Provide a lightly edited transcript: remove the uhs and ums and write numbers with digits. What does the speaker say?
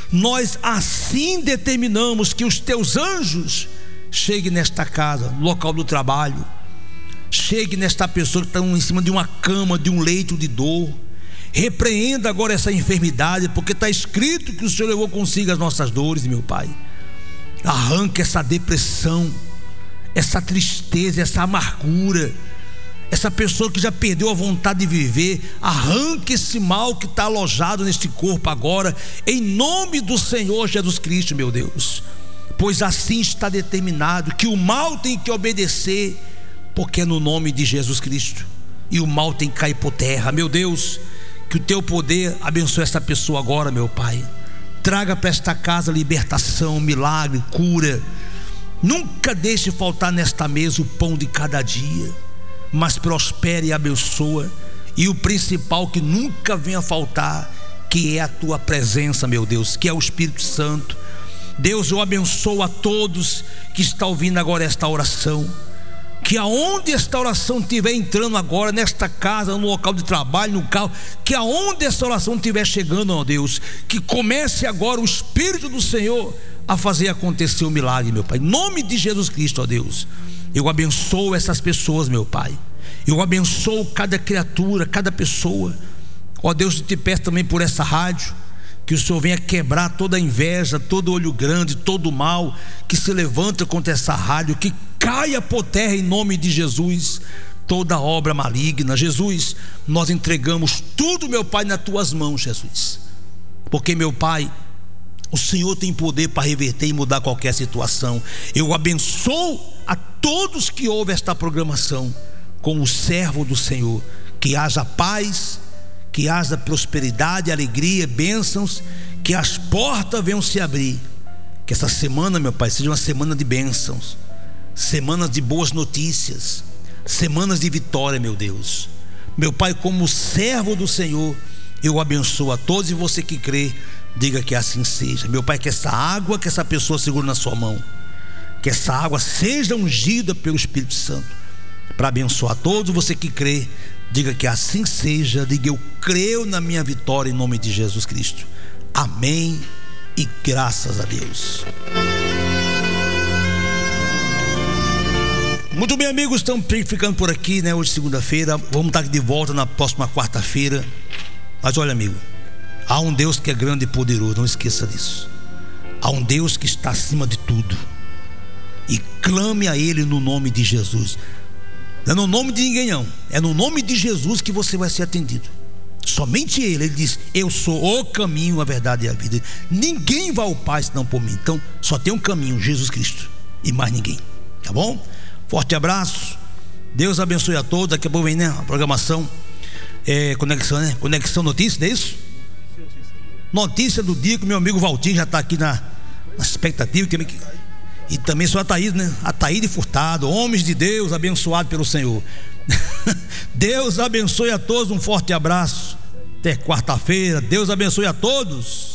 nós assim determinamos que os teus anjos cheguem nesta casa, no local do trabalho, chegue nesta pessoa que está em cima de uma cama, de um leito de dor. Repreenda agora essa enfermidade, porque está escrito que o Senhor levou consigo as nossas dores, meu Pai. Arranque essa depressão, essa tristeza, essa amargura, essa pessoa que já perdeu a vontade de viver. Arranque esse mal que está alojado neste corpo agora, em nome do Senhor Jesus Cristo, meu Deus. Pois assim está determinado que o mal tem que obedecer, porque é no nome de Jesus Cristo, e o mal tem que cair por terra. Meu Deus, que o teu poder abençoe essa pessoa agora, meu Pai. Traga para esta casa libertação, milagre, cura. Nunca deixe faltar nesta mesa o pão de cada dia, mas prospere e abençoa. E o principal, que nunca venha faltar, que é a tua presença, meu Deus, que é o Espírito Santo. Deus, eu abençoo a todos que estão ouvindo agora esta oração, que aonde esta oração estiver entrando agora, nesta casa, no local de trabalho, no carro, que aonde esta oração estiver chegando, ó Deus, que comece agora o Espírito do Senhor a fazer acontecer o milagre, meu Pai, em nome de Jesus Cristo, ó Deus. Eu abençoo essas pessoas, meu Pai. Eu abençoo cada criatura, cada pessoa. Ó Deus, eu te peço também por essa rádio, que o Senhor venha quebrar toda a inveja, todo olho grande, todo o mal que se levanta contra essa rádio, que caia por terra em nome de Jesus, toda obra maligna. Jesus, nós entregamos tudo, meu Pai, nas tuas mãos, Jesus, porque, meu Pai, o Senhor tem poder para reverter e mudar qualquer situação. Eu abençoo a todos que ouvem esta programação como servo do Senhor, que haja paz, que haja prosperidade, alegria, bênçãos, que as portas venham se abrir. Que essa semana, meu Pai, seja uma semana de bênçãos, semanas de boas notícias, semanas de vitória, meu Deus. Meu Pai, como servo do Senhor, eu abençoo a todos, e você que crê, diga que assim seja. Meu Pai, que essa água que essa pessoa segura na sua mão, que essa água seja ungida pelo Espírito Santo para abençoar a todos. Você que crê, diga que assim seja. Diga: eu creio na minha vitória, em nome de Jesus Cristo. Amém e graças a Deus. Muito bem, amigos, estamos ficando por aqui, né? Hoje, segunda-feira, vamos estar de volta na próxima quarta-feira. Mas olha, amigo, há um Deus que é grande e poderoso, não esqueça disso. Há um Deus que está acima de tudo, e clame a Ele no nome de Jesus. Não é no nome de ninguém, não. É no nome de Jesus que você vai ser atendido. Somente Ele diz: eu sou o caminho, a verdade e a vida. Ninguém vai ao Pai senão por mim. Então só tem um caminho, Jesus Cristo, e mais ninguém. Tá bom? Forte abraço. Deus abençoe a todos. Daqui a pouco vem, né, a programação, Conexão, né? Conexão Notícia, não é isso? Notícia do dia, que o meu amigo Valtinho já está aqui na expectativa. E também só a Thaís, né? A Thaís de Furtado, homens de Deus abençoados pelo Senhor. Deus abençoe a todos, um forte abraço. Até quarta-feira. Deus abençoe a todos.